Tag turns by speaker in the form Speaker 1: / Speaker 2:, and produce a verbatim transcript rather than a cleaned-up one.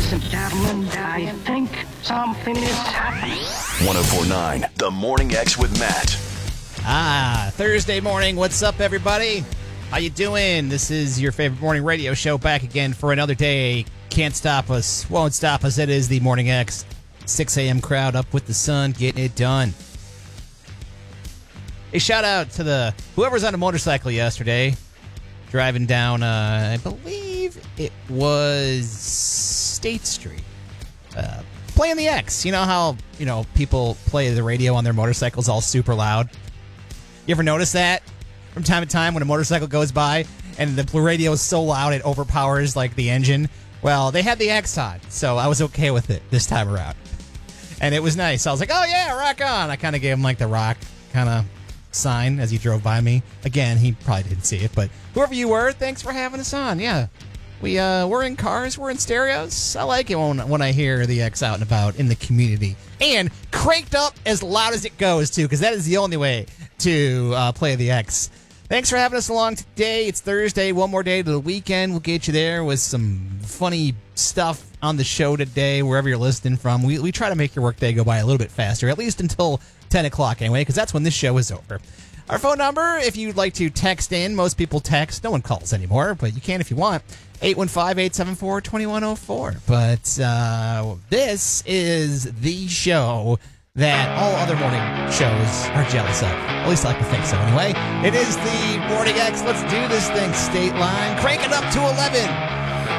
Speaker 1: Ladies and gentlemen, I think something is happening.
Speaker 2: ten forty-nine, The Morning X with Matt.
Speaker 3: Ah, Thursday morning. What's up, everybody? How you doing? This is your favorite morning radio show back again for another day. Can't stop us, won't stop us. It is the Morning X. six a.m. crowd up with the sun, getting it done. A shout out to the whoever's on a motorcycle yesterday, driving down, uh, I believe it was State Street, uh, playing the X. You know how, you know, people play the radio on their motorcycles all super loud? You ever notice that from time to time when a motorcycle goes by and the radio is so loud it overpowers, like, the engine? Well, they had the X on, so I was okay with it this time around. And it was nice. I was like, oh, yeah, rock on. I kind of gave him, like, the rock kind of sign as he drove by me. Again, he probably didn't see it, but whoever you were, thanks for having us on. Yeah, we, uh, we're in cars, we're in stereos. I like it when, when I hear the X out and about in the community. And cranked up as loud as it goes, too, because that is the only way to uh, play the X. Thanks for having us along today. It's Thursday, one more day to the weekend. We'll get you there with some funny stuff on the show today, wherever you're listening from. We, we try to make your workday go by a little bit faster, at least until ten o'clock anyway, because that's when this show is over. Our phone number, if you'd like to text in, most people text. No one calls anymore, but you can if you want. eight one five, eight seven four, two one zero four. But uh, this is the show that all other morning shows are jealous of. At least I like to think so anyway. It is the Morning X. Let's do this thing, State Line. Crank it up to eleven.